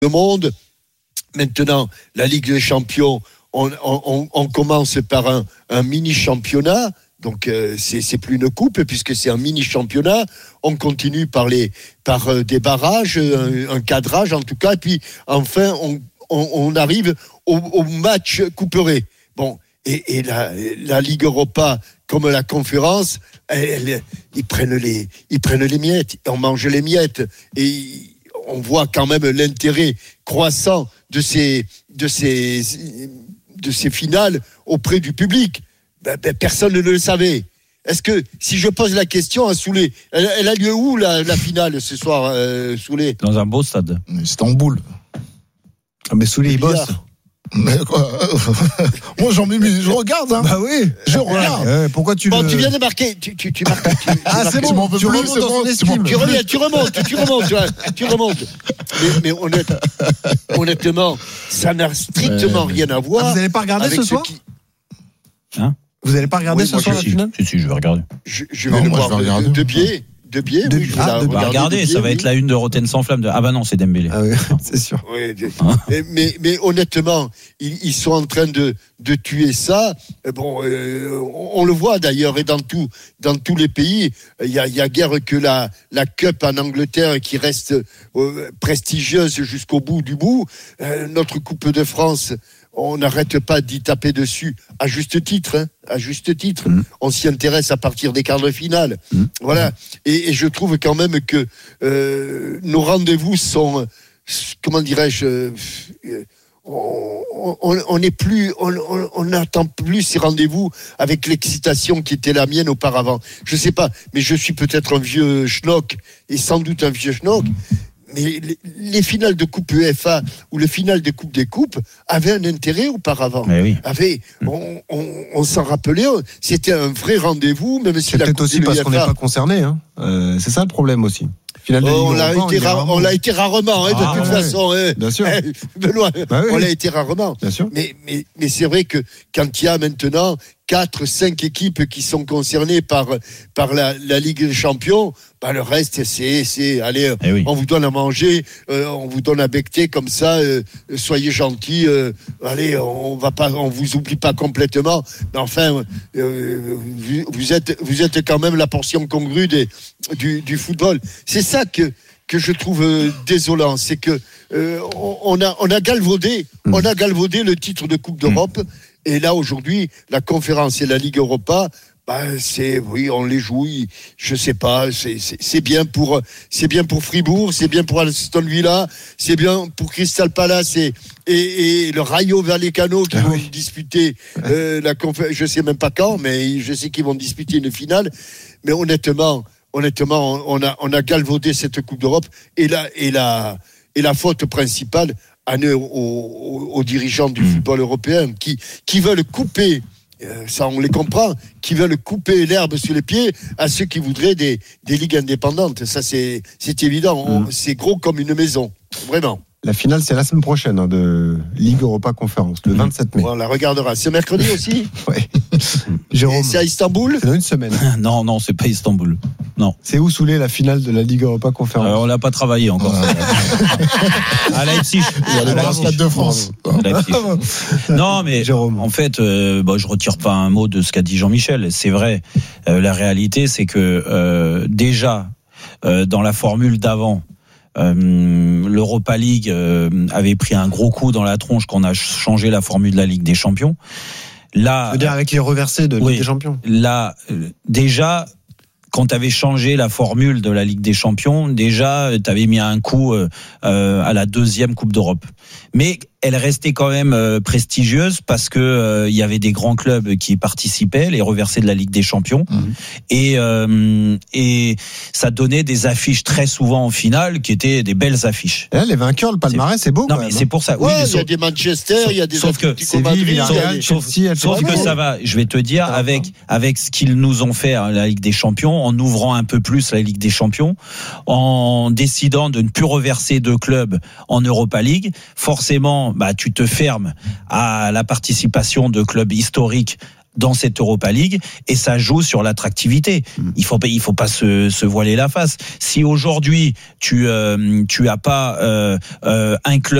le monde. Maintenant, la Ligue des Champions, on commence par un mini-championnat. Donc c'est plus une coupe puisque c'est un mini-championnat. On continue par des barrages, un cadrage en tout cas. Et puis enfin, on arrive au match couperé. Bon, et la Ligue Europa comme la conférence, ils prennent les miettes. On mange les miettes et on voit quand même l'intérêt croissant de ces finales auprès du public. Personne ne le savait. Est-ce que, si je pose la question à Soulé, elle a lieu où la finale ce soir, Soulé ? Dans un beau stade. Istanbul. Ah, mais Soulé, il bosse. Mais quoi moi je regarde hein. Bah oui, je regarde. Pourquoi tu tu viens de marquer. Tu marques. c'est bon. Tu remontes dans son estime. Tu remontes. Mais honnêtement, ça n'a strictement rien à voir. Vous n'allez pas regarder ce soir ? Vous n'allez pas regarder ce soir la finale ? Si, je vais regarder. Je vais le voir de pied. De pied, oui. Regardez, ça va être la une de Rotten sans flamme. Ah bah non, c'est Dembélé. Ah oui, c'est sûr. Oui, mais honnêtement, ils sont en train de tuer ça. Bon, on le voit d'ailleurs, et dans tous les pays, il y a guère que la Cup en Angleterre qui reste prestigieuse jusqu'au bout du bout. Notre Coupe de France, on n'arrête pas d'y taper dessus à juste titre. On s'y intéresse à partir des quarts de finale. Voilà. Et je trouve quand même que nos rendez-vous sont, comment dirais-je, on n'attend plus ces rendez-vous avec l'excitation qui était la mienne auparavant. Je sais pas, mais je suis peut-être un vieux schnock, et sans doute un vieux schnock. Mais les finales de Coupe UEFA ou les finales de Coupe des Coupes avaient un intérêt auparavant. Oui. On s'en rappelait, c'était un vrai rendez-vous, même si c'est la peut-être Coupe aussi de parce l'UEFA, qu'on n'est pas concerné. C'est ça le problème aussi. On l'a été rarement, de toute façon. Bien sûr. Benoît, oui. On l'a été rarement. Bien sûr. Mais c'est vrai que quand il y a maintenant 4-5 équipes qui sont concernées par la Ligue des Champions, le reste, c'est allez, on vous donne à manger, on vous donne à becquer comme ça, soyez gentils, allez, on vous oublie pas complètement, mais enfin, vous êtes quand même la portion congrue du football. C'est ça que je trouve désolant, c'est que on a galvaudé le titre de Coupe d'Europe. Et là, aujourd'hui, la conférence et la Ligue Europa, on les joue, je sais pas, c'est bien pour Fribourg, c'est bien pour Aston Villa, c'est bien pour Crystal Palace et le Rayo Vallecano qui vont disputer la conférence, je sais même pas quand, mais je sais qu'ils vont disputer une finale. Mais honnêtement, on a galvaudé cette Coupe d'Europe et la faute principale aux dirigeants du football européen qui veulent couper, ça on les comprend, qui veulent couper l'herbe sous les pieds à ceux qui voudraient des ligues indépendantes. Ça c'est évident, c'est gros comme une maison, vraiment. La finale, c'est la semaine prochaine de Ligue Europa Conférence, le 27 mai. On la regardera. C'est mercredi aussi. Oui. Jérôme. C'est à Istanbul. C'est dans une semaine. Non, c'est pas Istanbul. Non. C'est où Soulé la finale de la Ligue Europa Conférence? On l'a pas travaillé encore. À Leipzig. Il y a le Stade de France. Non, mais Jérôme. en fait, je retire pas un mot de ce qu'a dit Jean-Michel. C'est vrai. La réalité, c'est que déjà dans la formule d'avant. L'Europa League avait pris un gros coup dans la tronche quand on a changé la formule de la Ligue des Champions. Là, je veux dire avec les reversés de Ligue des Champions. Là, déjà, quand tu avais changé la formule de la Ligue des Champions, déjà, tu avais mis un coup à la deuxième Coupe d'Europe. Mais elle restait quand même prestigieuse parce que il y avait des grands clubs qui participaient, les reversés de la Ligue des Champions, et ça donnait des affiches très souvent en finale qui étaient des belles affiches. Et là, les vainqueurs, le palmarès, c'est beau. Non, mais c'est pour ça. Oui, il y a des Manchester, il y a des sauf que ça va. Je vais te dire avec ce qu'ils nous ont fait à la Ligue des Champions, en ouvrant un peu plus la Ligue des Champions, en décidant de ne plus reverser de clubs en Europa League, forcément, tu te fermes à la participation de clubs historiques dans cette Europa League et ça joue sur l'attractivité. Il faut pas se voiler la face. Si aujourd'hui tu as pas un club